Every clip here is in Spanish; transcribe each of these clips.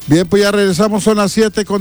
Bien, pues ya regresamos, son las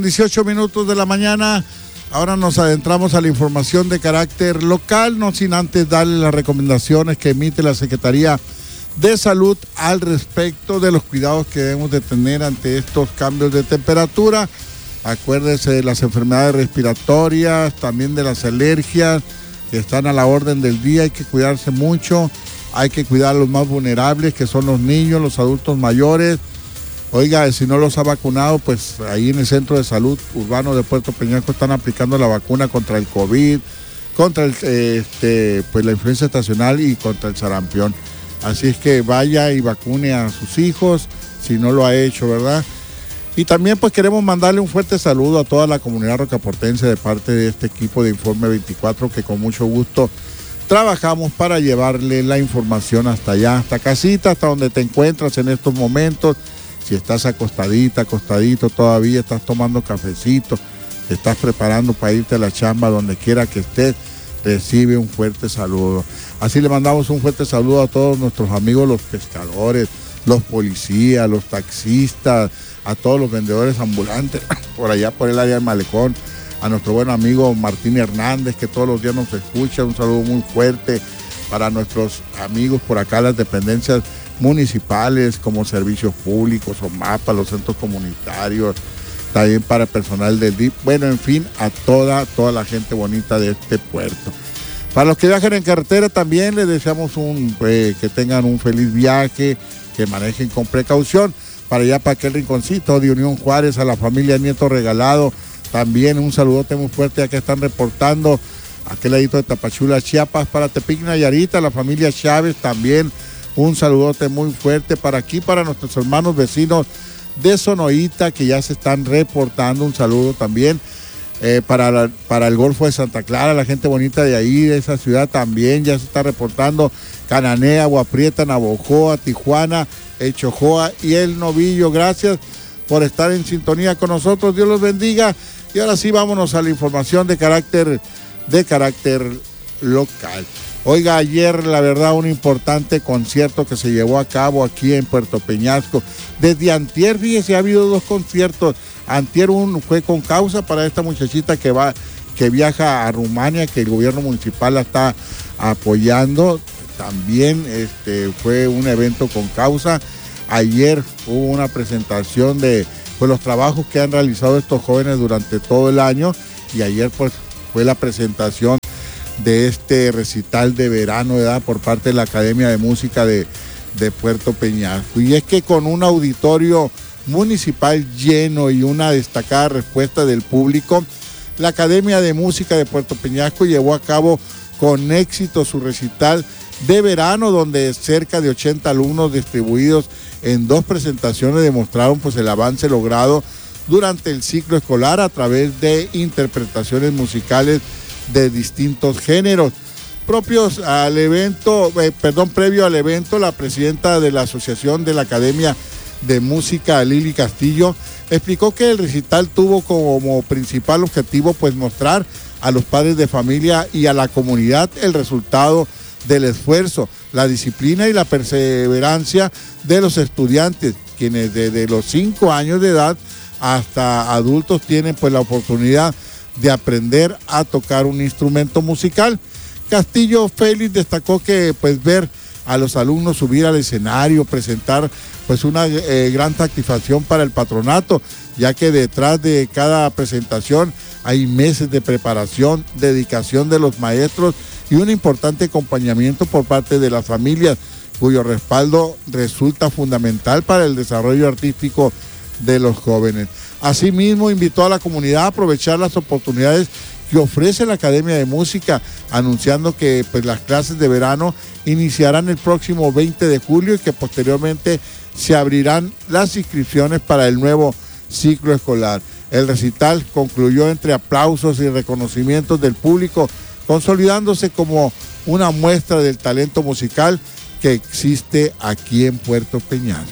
7:18 de la mañana. Ahora nos adentramos a la información de carácter local, no sin antes darle las recomendaciones que emite la Secretaría de Salud al respecto de los cuidados que debemos de tener ante estos cambios de temperatura. Acuérdese de las enfermedades respiratorias, también de las alergias que están a la orden del día. Hay que cuidarse mucho, hay que cuidar a los más vulnerables, que son los niños, los adultos mayores. Oiga, si no los ha vacunado, pues ahí en el Centro de Salud Urbano de Puerto Peñasco están aplicando la vacuna contra el COVID, contra pues la influenza estacional y contra el sarampión. Así es que vaya y vacune a sus hijos, si no lo ha hecho, ¿verdad? Y también pues queremos mandarle un fuerte saludo a toda la comunidad rocaportense de parte de este equipo de Informe 24, que con mucho gusto trabajamos para llevarle la información hasta allá, hasta casita, hasta donde te encuentras en estos momentos. Si estás acostadito todavía, estás tomando cafecito, te estás preparando para irte a la chamba, donde quiera que estés, recibe un fuerte saludo. Así le mandamos un fuerte saludo a todos nuestros amigos, los pescadores, los policías, los taxistas, a todos los vendedores ambulantes, por allá por el área del Malecón, a nuestro buen amigo Martín Hernández, que todos los días nos escucha, un saludo muy fuerte para nuestros amigos por acá, las dependencias municipales como servicios públicos, OMAPA, los centros comunitarios, también para el personal del DIF, bueno, en fin, a toda la gente bonita de este puerto. Para los que viajan en carretera también les deseamos que tengan un feliz viaje, que manejen con precaución. Para allá, para aquel rinconcito de Unión Juárez, a la familia Nieto Regalado, también un saludote muy fuerte, ya que están reportando aquel ladito de Tapachula, Chiapas, para Tepic, Nayarit, a la familia Chávez también. Un saludote muy fuerte para aquí, para nuestros hermanos vecinos de Sonoita, que ya se están reportando. Un saludo también para el Golfo de Santa Clara, la gente bonita de ahí, de esa ciudad también ya se está reportando. Cananea, Agua Prieta, Navojoa, Tijuana, El Chojoa y El Novillo. Gracias por estar en sintonía con nosotros. Dios los bendiga. Y ahora sí, vámonos a la información de carácter local. Oiga, ayer, la verdad, un importante concierto que se llevó a cabo aquí en Puerto Peñasco. Desde antier, fíjese, ha habido 2 conciertos. Antier uno fue con causa para esta muchachita que viaja a Rumania, que el gobierno municipal la está apoyando. También fue un evento con causa. Ayer hubo una presentación de los trabajos que han realizado estos jóvenes durante todo el año. Y ayer pues fue la presentación de este recital de verano, ¿verdad?, por parte de la Academia de Música de Puerto Peñasco. Y es que con un auditorio municipal lleno y una destacada respuesta del público, la Academia de Música de Puerto Peñasco llevó a cabo con éxito su recital de verano, donde cerca de 80 alumnos distribuidos en 2 presentaciones demostraron pues el avance logrado durante el ciclo escolar a través de interpretaciones musicales de distintos géneros. Previo al evento, la presidenta de la Asociación de la Academia de Música, Lili Castillo, explicó que el recital tuvo como principal objetivo pues mostrar a los padres de familia y a la comunidad el resultado del esfuerzo, la disciplina y la perseverancia de los estudiantes, quienes desde los 5 años de edad hasta adultos tienen pues la oportunidad de aprender a tocar un instrumento musical. Castillo Félix destacó que pues ver a los alumnos subir al escenario, presentar pues una gran satisfacción para el patronato, ya que detrás de cada presentación hay meses de preparación, dedicación de los maestros y un importante acompañamiento por parte de las familias, cuyo respaldo resulta fundamental para el desarrollo artístico de los jóvenes. Asimismo, invitó a la comunidad a aprovechar las oportunidades que ofrece la Academia de Música, anunciando que pues, las clases de verano iniciarán el próximo 20 de julio y que posteriormente se abrirán las inscripciones para el nuevo ciclo escolar. El recital concluyó entre aplausos y reconocimientos del público, consolidándose como una muestra del talento musical que existe aquí en Puerto Peñasco.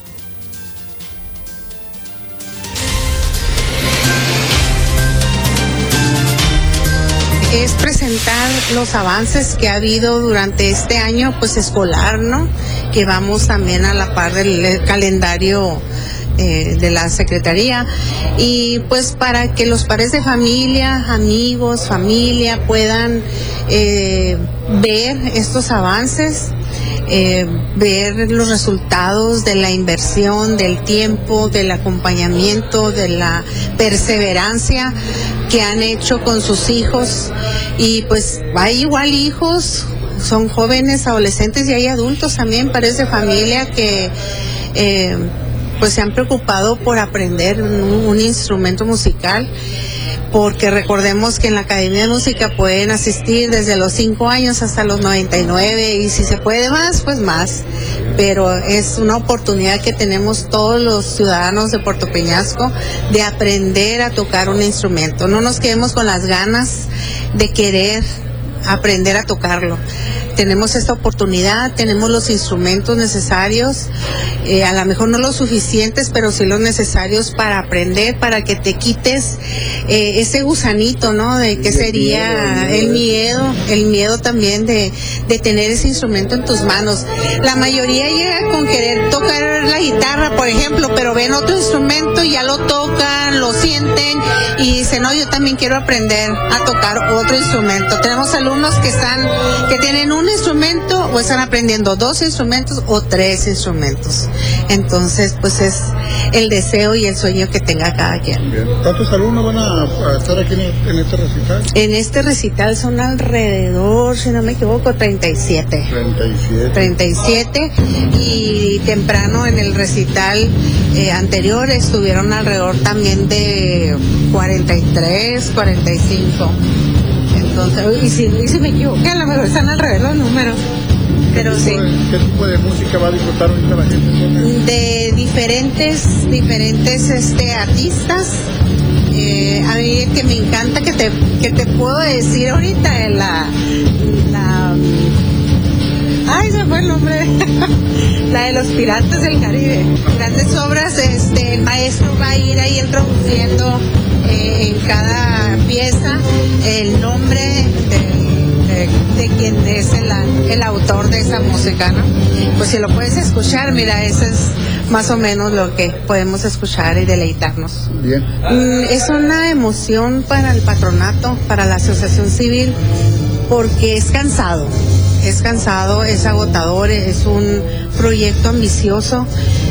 Es presentar los avances que ha habido durante este año pues escolar, ¿no? Que vamos también a la par del calendario de la Secretaría, y pues para que los padres de familia, amigos, familia puedan ver estos avances, ver los resultados de la inversión, del tiempo, del acompañamiento, de la perseverancia que han hecho con sus hijos. Y pues hay igual hijos, son jóvenes, adolescentes, y hay adultos también, padres de familia que pues se han preocupado por aprender un instrumento musical, porque recordemos que en la Academia de Música pueden asistir desde los 5 años hasta los 99, y si se puede más, pues más. Pero es una oportunidad que tenemos todos los ciudadanos de Puerto Peñasco de aprender a tocar un instrumento. No nos quedemos con las ganas de querer aprender a tocarlo. Tenemos esta oportunidad, tenemos los instrumentos necesarios, a lo mejor no los suficientes, pero sí los necesarios para aprender, para que te quites ese gusanito, ¿no? De qué sería el miedo también de tener ese instrumento en tus manos. La mayoría llega con querer tocar la guitarra, por ejemplo, pero ven otro instrumento y ya lo tocan, lo sienten y dicen, no, yo también quiero aprender a tocar otro instrumento. Tenemos alumnos que tienen un instrumento o están aprendiendo 2 instrumentos o 3 instrumentos. Entonces, pues es el deseo y el sueño que tenga cada quien. Bien. ¿Cuántos alumnos van a estar aquí en este recital? En este recital son alrededor, si no me equivoco, 37. 37, y temprano en el recital anterior estuvieron alrededor también de 43, 45. Entonces, y si me equivoqué, a lo mejor están al revés los números, pero sí. ¿Qué tipo de música va a disfrutar ahorita la gente? De diferentes artistas. A mí que me encanta, que te puedo decir ahorita, ay, se fue el nombre. La de los Piratas del Caribe. Grandes obras, el maestro va a ir ahí introduciendo en cada pieza el nombre de quien es el autor de esa música, ¿no? Pues si lo puedes escuchar, mira, eso es más o menos lo que podemos escuchar y deleitarnos. Bien. Es una emoción para el patronato, para la asociación civil, porque es cansado, es agotador, es un proyecto ambicioso,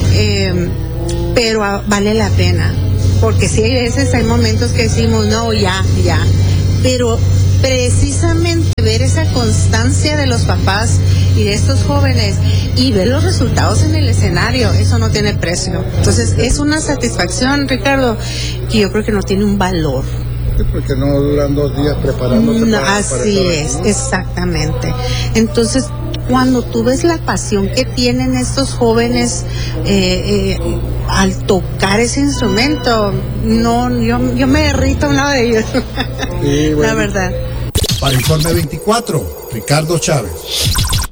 pero vale la pena, porque sí hay momentos que decimos, no, ya, pero precisamente ver esa constancia de los papás y de estos jóvenes y ver los resultados en el escenario, eso no tiene precio. Entonces es una satisfacción, Ricardo, que yo creo que no tiene un valor. Sí, porque no duran 2 días preparándose. No, así es, ¿no? Exactamente. Entonces, cuando tú ves la pasión que tienen estos jóvenes al tocar ese instrumento, yo me derrito a un lado de ellos. Sí, bueno. La verdad. Para Informe 24, Ricardo Chávez.